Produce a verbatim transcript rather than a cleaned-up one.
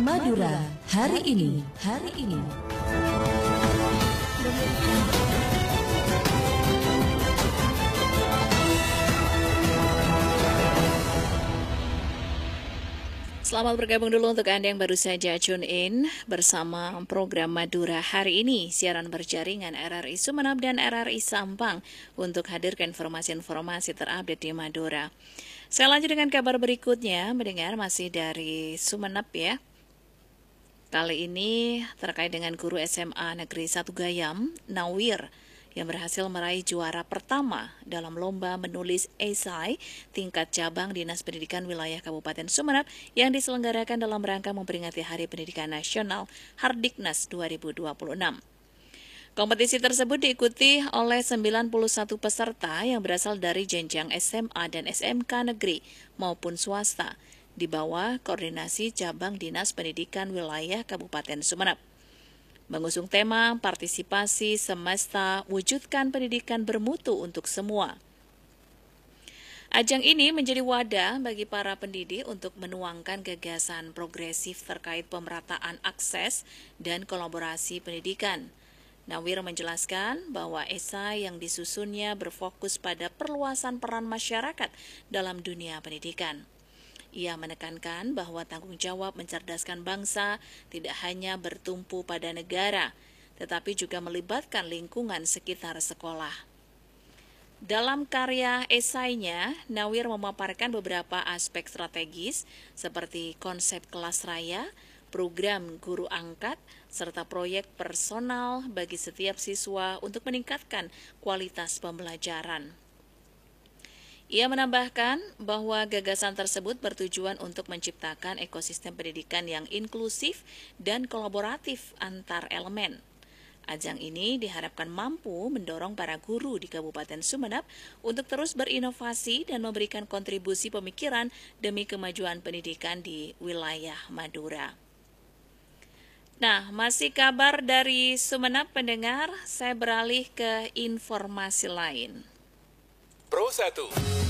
Madura hari ini, hari ini. Selamat bergabung dulu untuk Anda yang baru saja tune in bersama program Madura hari ini, siaran berjaringan R R I Sumeneb dan R R I Sampang untuk hadir ke informasi-informasi terupdate di Madura. Saya lanjut dengan kabar berikutnya, mendengar masih dari Sumeneb ya. Kali ini terkait dengan guru S M A Negeri satu Gayam, Nawir, yang berhasil meraih juara pertama dalam lomba menulis esai tingkat cabang Dinas Pendidikan Wilayah Kabupaten Sumeneb yang diselenggarakan dalam rangka memperingati Hari Pendidikan Nasional Hardiknas dua ribu dua puluh enam. Kompetisi tersebut diikuti oleh sembilan puluh satu peserta yang berasal dari jenjang S M A dan S M K negeri maupun swasta di bawah koordinasi cabang Dinas Pendidikan Wilayah Kabupaten Sumeneb. Mengusung tema partisipasi semesta wujudkan pendidikan bermutu untuk semua. Ajang ini menjadi wadah bagi para pendidik untuk menuangkan gagasan progresif terkait pemerataan akses dan kolaborasi pendidikan. Nawir menjelaskan bahwa esai yang disusunnya berfokus pada perluasan peran masyarakat dalam dunia pendidikan. Ia menekankan bahwa tanggung jawab mencerdaskan bangsa tidak hanya bertumpu pada negara, tetapi juga melibatkan lingkungan sekitar sekolah. Dalam karya esainya, Nawir memaparkan beberapa aspek strategis seperti konsep kelas raya, program guru angkat, serta proyek personal bagi setiap siswa untuk meningkatkan kualitas pembelajaran. Ia menambahkan bahwa gagasan tersebut bertujuan untuk menciptakan ekosistem pendidikan yang inklusif dan kolaboratif antar elemen. Ajang ini diharapkan mampu mendorong para guru di Kabupaten Sumeneb untuk terus berinovasi dan memberikan kontribusi pemikiran demi kemajuan pendidikan di wilayah Madura. Nah, masih kabar dari Sumeneb pendengar, saya beralih ke informasi lain. Pro satu.